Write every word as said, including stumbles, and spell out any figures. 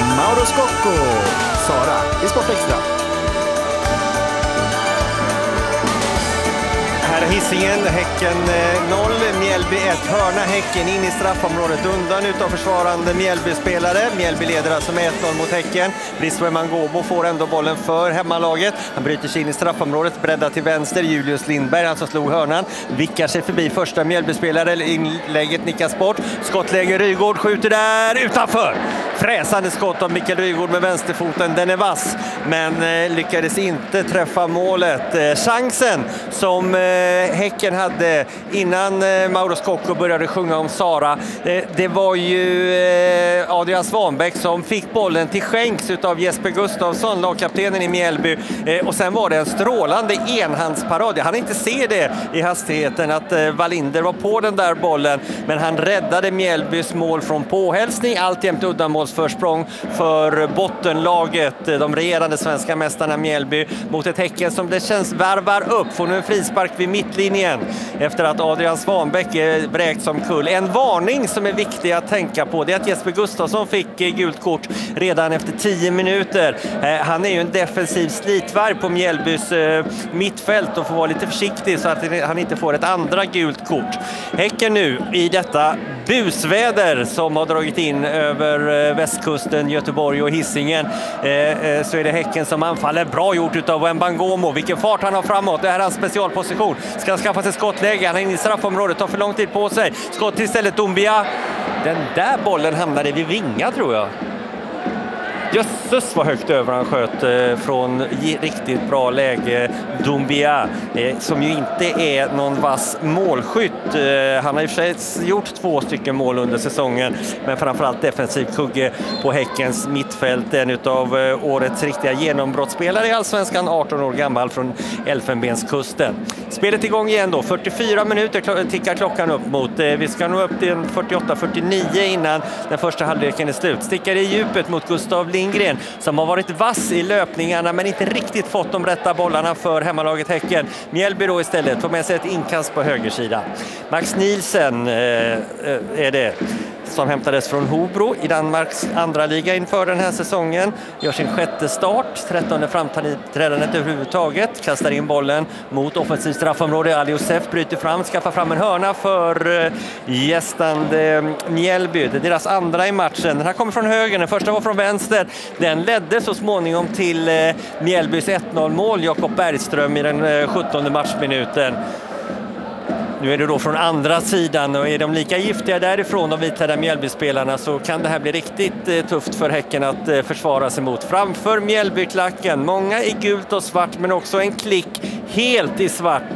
Mauro Scocco, Sara i Sportextra. Här är Hisingen, Häcken noll, Mjällby ett, hörna Häcken in i straffområdet undan utav försvarande Mjällby-spelare. Mjällby leder alltså med ett noll mot Häcken. Bristo Mangobo får ändå bollen för hemmalaget. Han bryter sig in i straffområdet, breddar till vänster. Julius Lindberg, han som slog hörnan, vickar sig förbi första Mjällby-spelare. Inlägget nickas bort. Skottläge, Rygaard skjuter där utanför. Fräsande skott av Mikael Rygaard med vänsterfoten. Den är vass, men eh, lyckades inte träffa målet. Eh, chansen som eh, Häcken hade innan eh, Mauro Scocco började sjunga om Sara. Eh, det var ju eh, Adrian Svanbäck som fick bollen till skänks utav Jesper Gustafsson, lagkaptenen i Mjällby. Eh, och sen var det en strålande enhandsparad. Jag hann inte se det i hastigheten att eh, Wallinder var på den där bollen, men han räddade Mjällbys mål från påhälsning. Alltjämt uddamålsförsprång för bottenlaget, de regerande svenska mästarna Mjällby, mot ett Häcken som det känns värvar upp. Får nu en frispark vid mittlinjen efter att Adrian Svanbäck är vräkt som kull. En varning som är viktig att tänka på, det är att Jesper Gustafsson fick gult kort redan efter tio minuter. Han är ju en defensiv slitvarg på Mjällbys mittfält och får vara lite försiktig så att han inte får ett andra gult kort. Häcken nu i detta busväder som har dragit in över västkusten, Göteborg och Hisingen, så är det Häcken som anfaller. Bra gjort utav Mbangomo, vilken fart han har framåt. Det här är hans specialposition. Ska han skaffa sig skottläge, han är inne i straffområdet, tar för lång tid på sig. Skott istället Doumbia. Den där bollen hamnade vid vinga, tror jag. Jösses vad högt över han sköt eh, från riktigt bra läge. Doumbia, eh, som ju inte är någon vass målskytt. Eh, han har i och för sig gjort två stycken mål under säsongen, men framförallt defensiv kugge på Häckens mittfält. En utav eh, årets riktiga genombrottsspelare i Allsvenskan, arton år gammal från Elfenbenskusten. Spelet igång igen då, fyrtiofyra minuter tickar klockan upp mot. Eh, vi ska nå upp till fyrtioåtta fyrtionio innan den första halvleken är slut. Stickar i djupet mot Gustav Lindgren som har varit vass i löpningarna men inte riktigt fått de rätta bollarna för hemmalaget Häcken. Mjällby då istället får med sig ett inkast på högersidan. Max Nielsen eh, är det som hämtades från Hobro i Danmarks andra liga inför den här säsongen. Gör sin sjätte start, trettonde framträdandet överhuvudtaget. Kastar in bollen mot offensivt straffområde. Ali Josef bryter fram, skaffar fram en hörna för gästande Mjällby. Det är deras andra i matchen. Den här kommer från höger, den första var från vänster. Den ledde så småningom till Mjällbys ett noll mål. Jakob Bergström i den sjuttonde matchminuten. Nu är det då från andra sidan, och är de lika giftiga därifrån, de vitklädda Mjällby-spelarna, så kan det här bli riktigt eh, tufft för Häcken att eh, försvara sig mot. Framför Mjällby-klacken, många i gult och svart men också en klick helt i svart.